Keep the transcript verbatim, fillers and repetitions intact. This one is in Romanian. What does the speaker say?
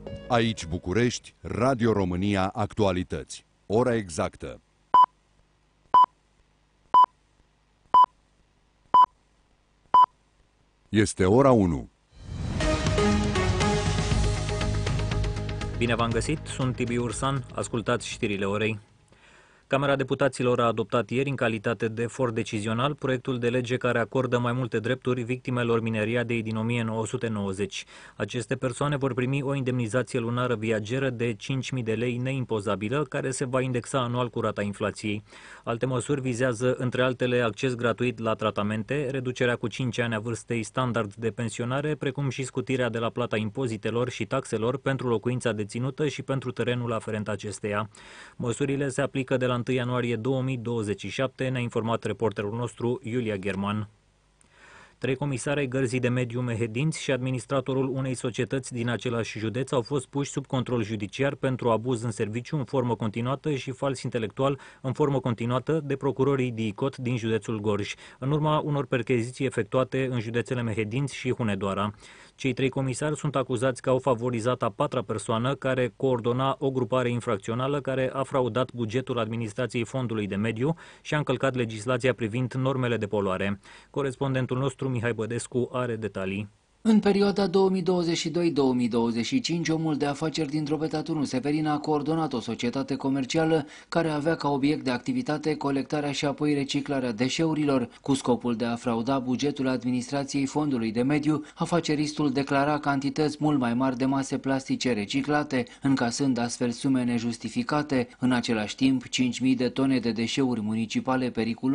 Aici București, Radio România Actualități. Ora exactă. Este ora unu. Bine v-am găsit, sunt Tibi Ursan, ascultați știrile orei. Camera Deputaților a adoptat ieri, în calitate de for decizional, proiectul de lege care acordă mai multe drepturi victimelor mineriadei din o mie nouă sute nouăzeci. Aceste persoane vor primi o indemnizație lunară viageră de cinci mii de lei neimpozabilă, care se va indexa anual cu rata inflației. Alte măsuri vizează, între altele, acces gratuit la tratamente, reducerea cu cinci ani a vârstei standard de pensionare, precum și scutirea de la plata impozitelor și taxelor pentru locuința deținută și pentru terenul aferent acesteia. Măsurile se aplică de la întâi ianuarie două mii douăzeci și șapte, ne-a informat reporterul nostru Iulia German. Trei comisari ai Gărzii de Mediu Mehedinți și administratorul unei societăți din același județ au fost puși sub control judiciar pentru abuz în serviciu în formă continuată și fals intelectual în formă continuată de procurorii DICOT din județul Gorj, în urma unor percheziții efectuate în județele Mehedinți și Hunedoara. Cei trei comisari sunt acuzați că au favorizat a patra persoană care coordona o grupare infracțională care a fraudat bugetul administrației Fondului de Mediu și a încălcat legislația privind normele de poluare. Corespondentul nostru Mihai Bădescu are detalii. În perioada două mii douăzeci și doi două mii douăzeci și cinci, omul de afaceri din Drobeta unu, Severin, a coordonat o societate comercială care avea ca obiect de activitate colectarea și apoi reciclarea deșeurilor. Cu scopul de a frauda bugetul administrației Fondului de Mediu, afaceristul declara cantități mult mai mari de mase plastice reciclate, încasând astfel sume nejustificate. În același timp, cinci mii de tone de deșeuri municipale periculoase